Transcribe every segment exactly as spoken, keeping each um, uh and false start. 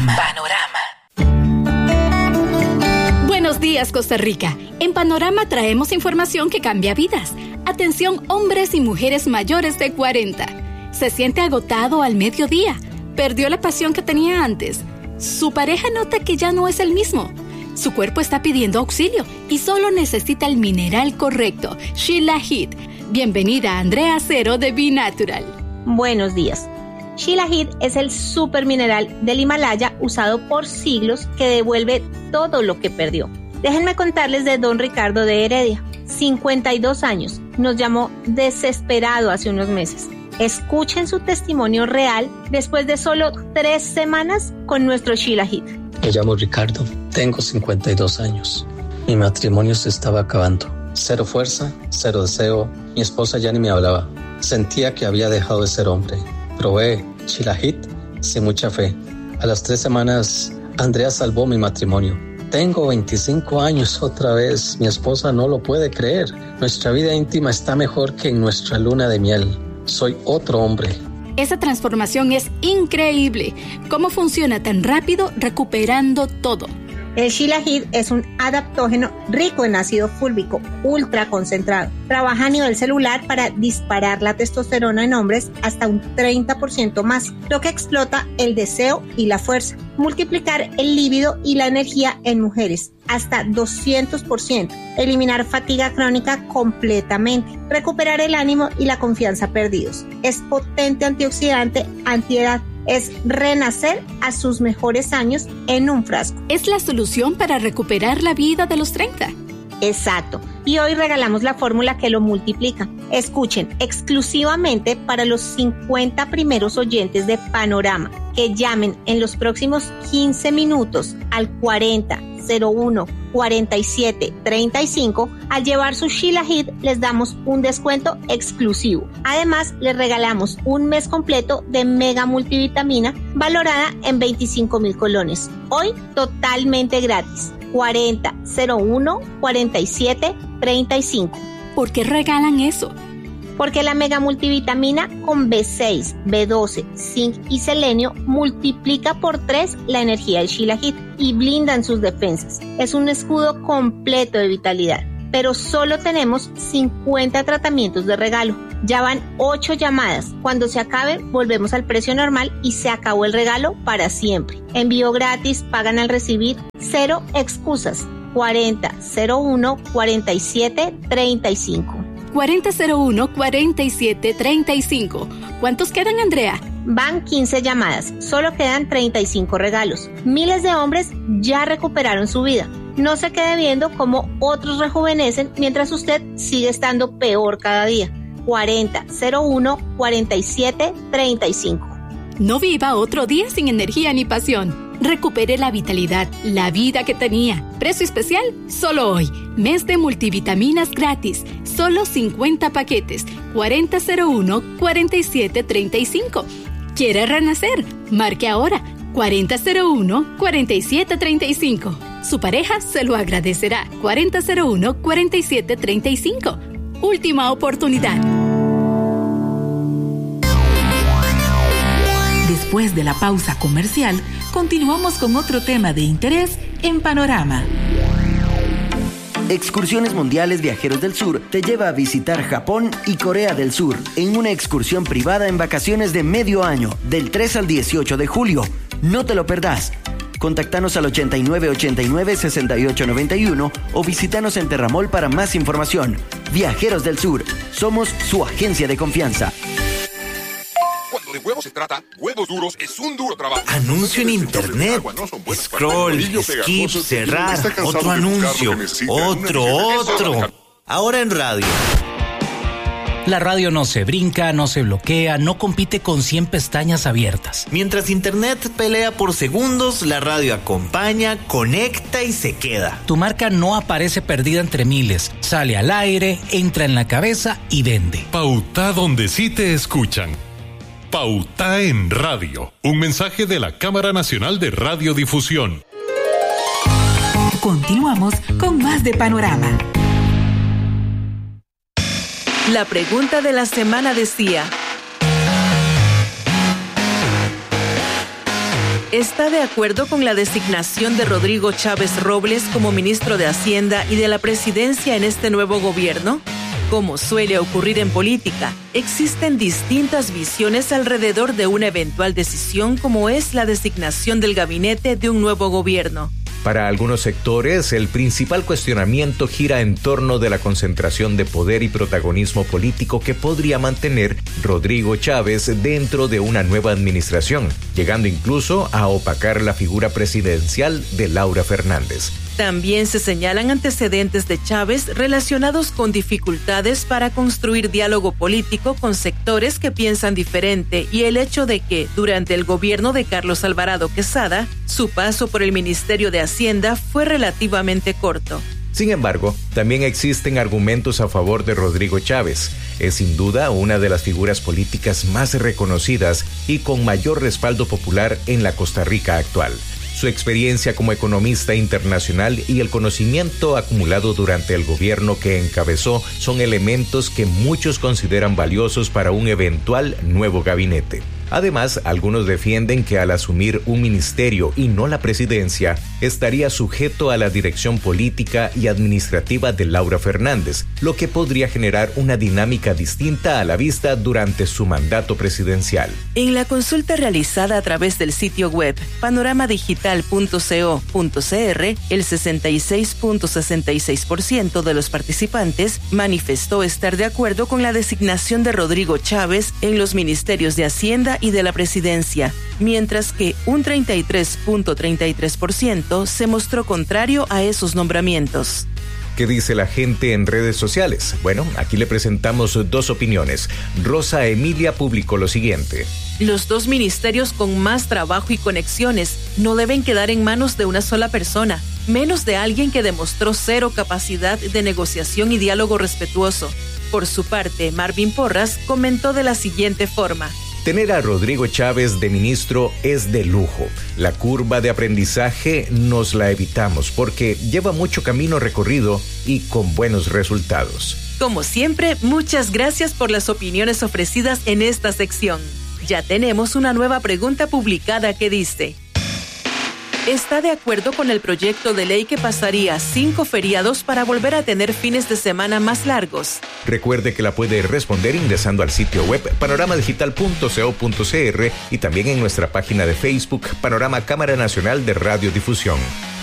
Panorama. Panorama. Buenos días, Costa Rica. En Panorama traemos información que cambia vidas. Atención, hombres y mujeres mayores de cuarenta. ¿Se siente agotado al mediodía? ¿Perdió la pasión que tenía antes? ¿Su pareja nota que ya no es el mismo? Su cuerpo está pidiendo auxilio y solo necesita el mineral correcto, Shilajit. Bienvenida, Andrea Cero de Be Natural. Buenos días. Shilajit es el supermineral del Himalaya usado por siglos que devuelve todo lo que perdió. Déjenme contarles de don Ricardo de Heredia. cincuenta y dos años. Nos llamó desesperado hace unos meses. Escuchen su testimonio real después de solo tres semanas con nuestro Shilajit. Me llamo Ricardo, tengo cincuenta y dos años. Mi matrimonio se estaba acabando. Cero fuerza, cero deseo. Mi esposa ya ni me hablaba. Sentía que había dejado de ser hombre. Probé Shilajit sin mucha fe. A las tres semanas, Andrea salvó mi matrimonio. Tengo veinticinco años otra vez. Mi esposa no lo puede creer. Nuestra vida íntima está mejor que en nuestra luna de miel. Soy otro hombre. Esa transformación es increíble. ¿Cómo funciona tan rápido recuperando todo? El Shilajit es un adaptógeno rico en ácido fúlvico, ultra concentrado. Trabaja a nivel celular para disparar la testosterona en hombres hasta un treinta por ciento más, lo que explota el deseo y la fuerza. Multiplicar el líbido y la energía en mujeres hasta doscientos por ciento. Eliminar fatiga crónica completamente. Recuperar el ánimo y la confianza perdidos. Es potente antioxidante, antiedad. Es renacer a sus mejores años en un frasco. Es la solución para recuperar la vida de los treinta. Exacto. Y hoy regalamos la fórmula que lo multiplica. Escuchen, exclusivamente para los cincuenta primeros oyentes de Panorama que llamen en los próximos quince minutos al cuarenta cero uno cuarenta y siete treinta y cinco. Al llevar su Shilajit les damos un descuento exclusivo. Además, les regalamos un mes completo de mega multivitamina valorada en veinticinco mil colones. Hoy totalmente gratis. cuarenta cero uno cuarenta y siete treinta y cinco. ¿Por qué regalan eso? Porque la mega multivitamina con B seis, B doce, zinc y selenio multiplica por tres la energía del Shilajit y blindan sus defensas. Es un escudo completo de vitalidad, pero solo tenemos cincuenta tratamientos de regalo. Ya van ocho llamadas. Cuando se acaben, volvemos al precio normal y se acabó el regalo para siempre. Envío gratis, pagan al recibir, cero excusas. cuarenta cero uno cuarenta y siete treinta y cinco. cuarenta cero uno cuarenta y siete treinta y cinco. ¿Cuántos quedan, Andrea? Van quince llamadas, solo quedan treinta y cinco regalos. Miles de hombres ya recuperaron su vida. No se quede viendo cómo otros rejuvenecen mientras usted sigue estando peor cada día. cuarenta cero uno cuarenta y siete treinta y cinco. No viva otro día sin energía ni pasión. Recupere la vitalidad, la vida que tenía. Precio especial solo hoy. Mes de multivitaminas gratis. Solo cincuenta paquetes. cuarenta cero uno cuarenta y siete treinta y cinco. ¿Quiere renacer? Marque ahora. cuarenta cero uno cuarenta y siete treinta y cinco. Su pareja se lo agradecerá. cuarenta cero uno cuarenta y siete treinta y cinco. Última oportunidad. Después de la pausa comercial, continuamos con otro tema de interés en Panorama. Excursiones Mundiales Viajeros del Sur te lleva a visitar Japón y Corea del Sur en una excursión privada en vacaciones de medio año, del tres al dieciocho de julio. No te lo perdás. Contactanos al ochenta y nueve ochenta y nueve sesenta y ocho noventa y uno o visítanos en Terramol para más información. Viajeros del Sur, somos su agencia de confianza. Cuando de huevos se trata, Huevos Duros es un duro trabajo. Anuncio en internet. Scroll, skip, cerrar. Otro anuncio. Otro, otro. Ahora en radio. La radio no se brinca, no se bloquea, no compite con cien pestañas abiertas. Mientras internet pelea por segundos, la radio acompaña, conecta y se queda. Tu marca no aparece perdida entre miles. Sale al aire, entra en la cabeza y vende. Pauta donde sí te escuchan. Pauta en Radio. Un mensaje de la Cámara Nacional de Radiodifusión. Continuamos con más de Panorama. La pregunta de la semana decía: ¿Está de acuerdo con la designación de Rodrigo Chávez Robles como ministro de Hacienda y de la Presidencia en este nuevo gobierno? Como suele ocurrir en política, existen distintas visiones alrededor de una eventual decisión como es la designación del gabinete de un nuevo gobierno. Para algunos sectores, el principal cuestionamiento gira en torno de la concentración de poder y protagonismo político que podría mantener Rodrigo Chávez dentro de una nueva administración, llegando incluso a opacar la figura presidencial de Laura Fernández. También se señalan antecedentes de Chávez relacionados con dificultades para construir diálogo político con sectores que piensan diferente y el hecho de que, durante el gobierno de Carlos Alvarado Quesada, su paso por el Ministerio de Hacienda fue relativamente corto. Sin embargo, también existen argumentos a favor de Rodrigo Chávez. Es sin duda una de las figuras políticas más reconocidas y con mayor respaldo popular en la Costa Rica actual. Su experiencia como economista internacional y el conocimiento acumulado durante el gobierno que encabezó son elementos que muchos consideran valiosos para un eventual nuevo gabinete. Además, algunos defienden que al asumir un ministerio y no la presidencia, estaría sujeto a la dirección política y administrativa de Laura Fernández, lo que podría generar una dinámica distinta a la vista durante su mandato presidencial. En la consulta realizada a través del sitio web panorama digital punto co punto cr, el sesenta y seis punto sesenta y seis por ciento de los participantes manifestó estar de acuerdo con la designación de Rodrigo Chávez en los ministerios de Hacienda y de la Presidencia, mientras que un treinta y tres punto treinta y tres por ciento se mostró contrario a esos nombramientos. ¿Qué dice la gente en redes sociales? Bueno, aquí le presentamos dos opiniones. Rosa Emilia publicó lo siguiente. Los dos ministerios con más trabajo y conexiones no deben quedar en manos de una sola persona, menos de alguien que demostró cero capacidad de negociación y diálogo respetuoso. Por su parte, Marvin Porras comentó de la siguiente forma. Tener a Rodrigo Chávez de ministro es de lujo. La curva de aprendizaje nos la evitamos porque lleva mucho camino recorrido y con buenos resultados. Como siempre, muchas gracias por las opiniones ofrecidas en esta sección. Ya tenemos una nueva pregunta publicada que dice: ¿está de acuerdo con el proyecto de ley que pasaría cinco feriados para volver a tener fines de semana más largos? Recuerde que la puede responder ingresando al sitio web panorama digital punto co punto cr y también en nuestra página de Facebook Panorama Cámara Nacional de Radiodifusión.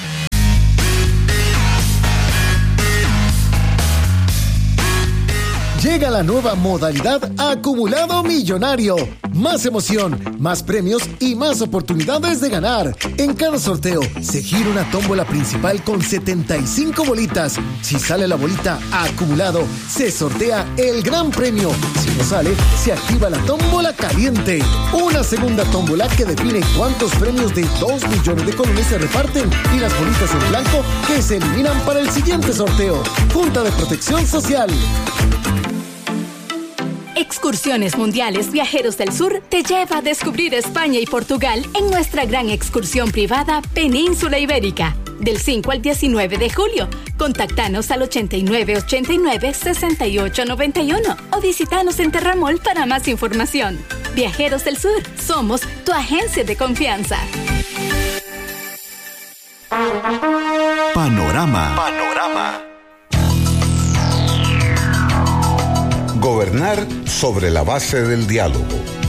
Llega la nueva modalidad Acumulado Millonario. Más emoción, más premios y más oportunidades de ganar. En cada sorteo se gira una tómbola principal con setenta y cinco bolitas. Si sale la bolita acumulado, se sortea el gran premio. Si no sale, se activa la tómbola caliente. Una segunda tómbola que define cuántos premios de dos millones de colones se reparten y las bolitas en blanco que se eliminan para el siguiente sorteo. Junta de Protección Social. Excursiones Mundiales Viajeros del Sur te lleva a descubrir España y Portugal en nuestra gran excursión privada Península Ibérica, del cinco al diecinueve de julio. Contáctanos al ochenta y nueve ochenta y nueve sesenta y ocho noventa y uno o visítanos en Terramol para más información. Viajeros del Sur, somos tu agencia de confianza. Panorama. Panorama. Gobernar sobre la base del diálogo.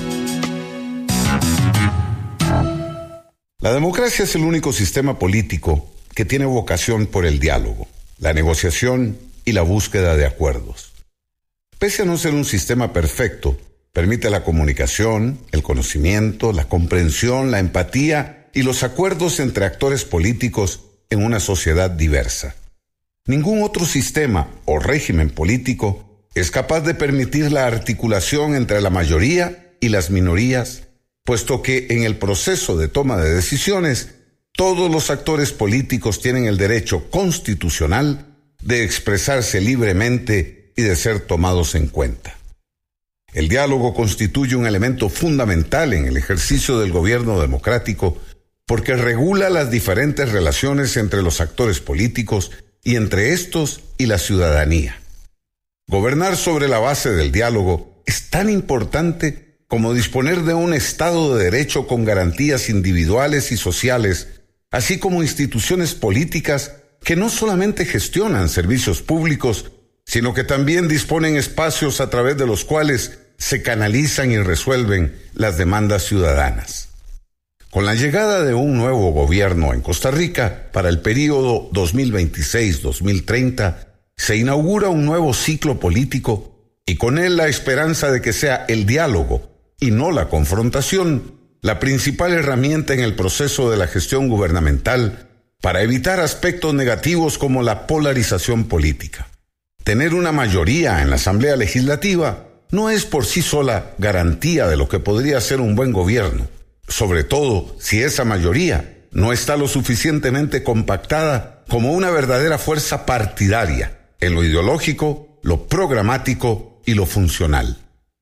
La democracia es el único sistema político que tiene vocación por el diálogo, la negociación y la búsqueda de acuerdos. Pese a no ser un sistema perfecto, permite la comunicación, el conocimiento, la comprensión, la empatía y los acuerdos entre actores políticos en una sociedad diversa. Ningún otro sistema o régimen político es capaz de permitir la articulación entre la mayoría y las minorías, puesto que en el proceso de toma de decisiones, todos los actores políticos tienen el derecho constitucional de expresarse libremente y de ser tomados en cuenta. El diálogo constituye un elemento fundamental en el ejercicio del gobierno democrático porque regula las diferentes relaciones entre los actores políticos y entre estos y la ciudadanía. Gobernar sobre la base del diálogo es tan importante como disponer de un Estado de Derecho con garantías individuales y sociales, así como instituciones políticas que no solamente gestionan servicios públicos, sino que también disponen espacios a través de los cuales se canalizan y resuelven las demandas ciudadanas. Con la llegada de un nuevo gobierno en Costa Rica para el período dos mil veintiséis a dos mil treinta, se inaugura un nuevo ciclo político y con él la esperanza de que sea el diálogo y no la confrontación la principal herramienta en el proceso de la gestión gubernamental para evitar aspectos negativos como la polarización política. Tener una mayoría en la Asamblea Legislativa no es por sí sola garantía de lo que podría ser un buen gobierno, sobre todo si esa mayoría no está lo suficientemente compactada como una verdadera fuerza partidaria en lo ideológico, lo programático y lo funcional.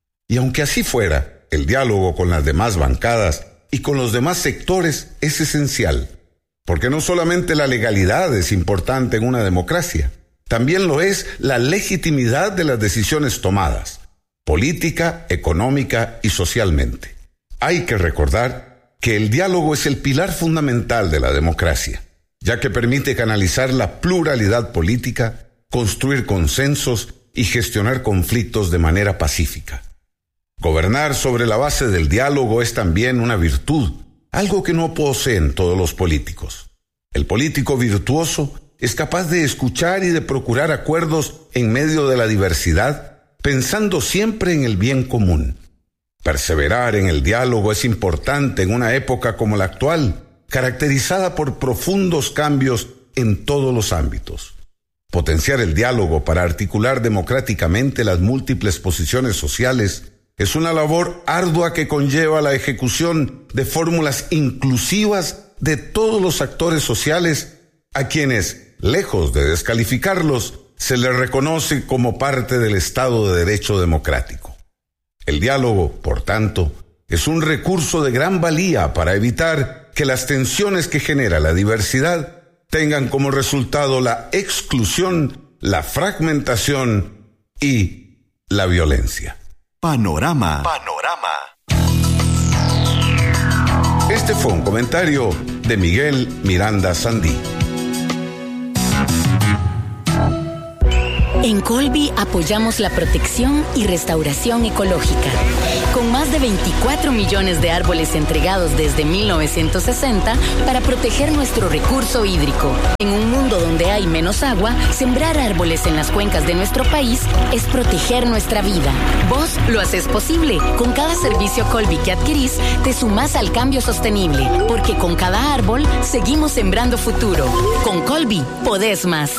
Y aunque así fuera, el diálogo con las demás bancadas y con los demás sectores es esencial, porque no solamente la legalidad es importante en una democracia, también lo es la legitimidad de las decisiones tomadas, política, económica y socialmente. Hay que recordar que el diálogo es el pilar fundamental de la democracia, ya que permite canalizar la pluralidad política, construir consensos y gestionar conflictos de manera pacífica. Gobernar sobre la base del diálogo es también una virtud, algo que no poseen todos los políticos. El político virtuoso es capaz de escuchar y de procurar acuerdos en medio de la diversidad, pensando siempre en el bien común. Perseverar en el diálogo es importante en una época como la actual, caracterizada por profundos cambios en todos los ámbitos. Potenciar el diálogo para articular democráticamente las múltiples posiciones sociales es una labor ardua que conlleva la ejecución de fórmulas inclusivas de todos los actores sociales a quienes, lejos de descalificarlos, se les reconoce como parte del Estado de Derecho democrático. El diálogo, por tanto, es un recurso de gran valía para evitar que las tensiones que genera la diversidad tengan como resultado la exclusión, la fragmentación y la violencia. Panorama. Panorama. Este fue un comentario de Miguel Miranda Sandí. En Colby apoyamos la protección y restauración ecológica. Con más de veinticuatro millones de árboles entregados desde mil novecientos sesenta para proteger nuestro recurso hídrico. En un mundo donde hay menos agua, sembrar árboles en las cuencas de nuestro país es proteger nuestra vida. Vos lo haces posible. Con cada servicio Colby que adquirís, te sumás al cambio sostenible. Porque con cada árbol, seguimos sembrando futuro. Con Colby, podés más.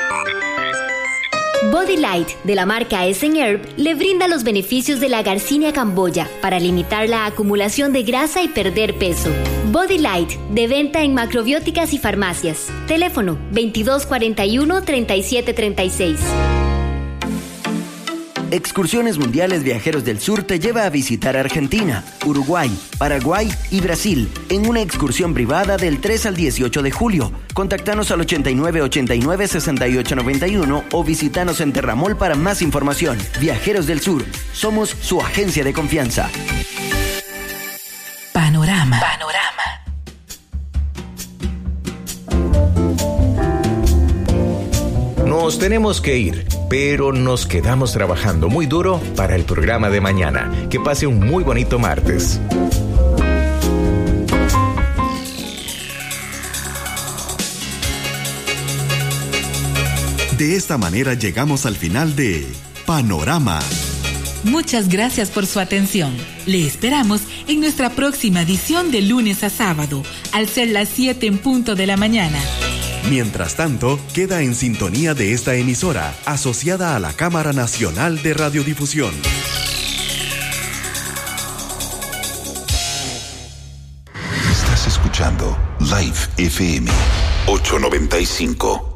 Body Light, de la marca Essen Herb, le brinda los beneficios de la Garcinia camboya para limitar la acumulación de grasa y perder peso. Body Light, de venta en macrobióticas y farmacias. Teléfono veintidós cuarenta y uno, treinta y siete treinta y seis. Excursiones Mundiales Viajeros del Sur te lleva a visitar Argentina, Uruguay, Paraguay y Brasil en una excursión privada del tres al dieciocho de julio. Contactanos al ochenta y nueve, ochenta y nueve, sesenta y ocho noventa y uno o visítanos en Terramol para más información. Viajeros del Sur, somos su agencia de confianza. Panorama. Panorama. Nos tenemos que ir, pero nos quedamos trabajando muy duro para el programa de mañana. Que pase un muy bonito martes. De esta manera llegamos al final de Panorama. Muchas gracias por su atención. Le esperamos en nuestra próxima edición de lunes a sábado, al ser las siete en punto de la mañana. Mientras tanto, queda en sintonía de esta emisora, asociada a la Cámara Nacional de Radiodifusión. Estás escuchando Live F M ochocientos noventa y cinco.